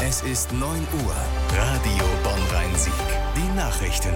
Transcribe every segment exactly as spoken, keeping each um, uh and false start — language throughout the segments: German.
Es ist neun Uhr. Radio Bonn-Rhein-Sieg. Die Nachrichten.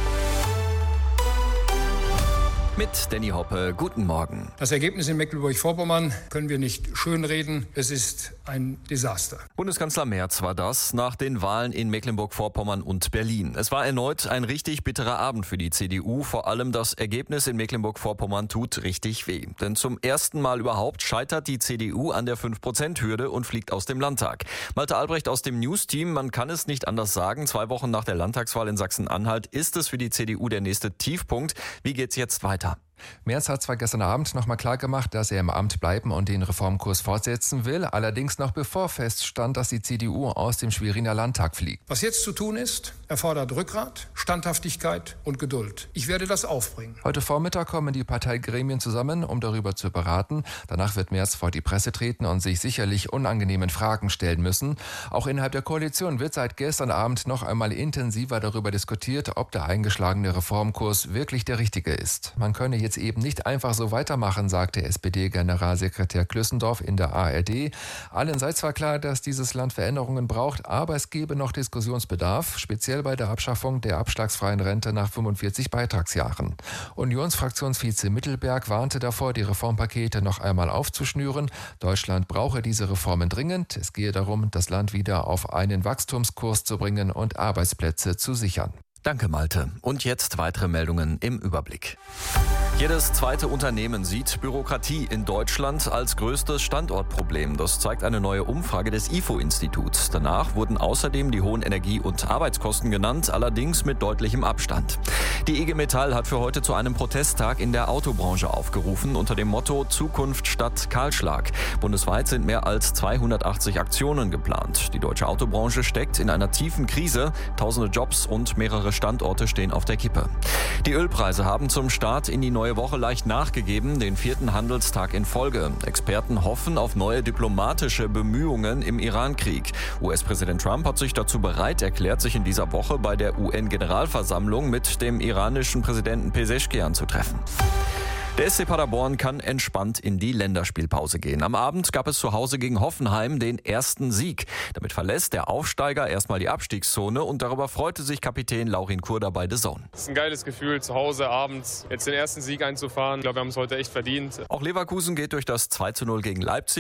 Mit Danny Hoppe, guten Morgen. Das Ergebnis in Mecklenburg-Vorpommern können wir nicht schönreden. Es ist ein Desaster. Bundeskanzler Merz war das nach den Wahlen in Mecklenburg-Vorpommern und Berlin. Es war erneut ein richtig bitterer Abend für die C D U. Vor allem das Ergebnis in Mecklenburg-Vorpommern tut richtig weh. Denn zum ersten Mal überhaupt scheitert die C D U an der fünf Prozent Hürde und fliegt aus dem Landtag. Malte Albrecht aus dem News-Team, man kann es nicht anders sagen. Zwei Wochen nach der Landtagswahl in Sachsen-Anhalt ist es für die C D U der nächste Tiefpunkt. Wie geht's jetzt weiter? Merz hat zwar gestern Abend noch mal klar gemacht, dass er im Amt bleiben und den Reformkurs fortsetzen will, allerdings noch bevor feststand, dass die C D U aus dem Schweriner Landtag fliegt. Was jetzt zu tun ist, erfordert Rückgrat, Standhaftigkeit und Geduld. Ich werde das aufbringen. Heute Vormittag kommen die Parteigremien zusammen, um darüber zu beraten. Danach wird Merz vor die Presse treten und sich sicherlich unangenehmen Fragen stellen müssen. Auch innerhalb der Koalition wird seit gestern Abend noch einmal intensiver darüber diskutiert, ob der eingeschlagene Reformkurs wirklich der richtige ist. Man könne jetzt eben nicht einfach so weitermachen, sagte S P D-Generalsekretär Klüssendorf in der A R D. Allen sei zwar klar, dass dieses Land Veränderungen braucht, aber es gebe noch Diskussionsbedarf, speziell bei der Abschaffung der abschlagsfreien Rente nach fünfundvierzig Beitragsjahren. Unionsfraktionsvize Mittelberg warnte davor, die Reformpakete noch einmal aufzuschnüren. Deutschland brauche diese Reformen dringend. Es gehe darum, das Land wieder auf einen Wachstumskurs zu bringen und Arbeitsplätze zu sichern. Danke, Malte. Und jetzt weitere Meldungen im Überblick. Jedes zweite Unternehmen sieht Bürokratie in Deutschland als größtes Standortproblem. Das zeigt eine neue Umfrage des I F O-Instituts. Danach wurden außerdem die hohen Energie- und Arbeitskosten genannt, allerdings mit deutlichem Abstand. Die I G Metall hat für heute zu einem Protesttag in der Autobranche aufgerufen, unter dem Motto Zukunft statt Kahlschlag. Bundesweit sind mehr als zweihundertachtzig Aktionen geplant. Die deutsche Autobranche steckt in einer tiefen Krise. Tausende Jobs und mehrere Standorte stehen auf der Kippe. Die Ölpreise haben zum Start in die neue Woche leicht nachgegeben, den vierten Handelstag in Folge. Experten hoffen auf neue diplomatische Bemühungen im Iran-Krieg. U S-Präsident Trump hat sich dazu bereit erklärt, sich in dieser Woche bei der U N-Generalversammlung mit dem iranischen Präsidenten Pezeshkian zu treffen. Der S C Paderborn kann entspannt in die Länderspielpause gehen. Am Abend gab es zu Hause gegen Hoffenheim den ersten Sieg. Damit verlässt der Aufsteiger erstmal die Abstiegszone und darüber freute sich Kapitän Laurin Kurda bei The Zone. Es ist ein geiles Gefühl, zu Hause abends jetzt den ersten Sieg einzufahren. Ich glaube, wir haben es heute echt verdient. Auch Leverkusen geht durch das zwei zu null gegen Leipzig.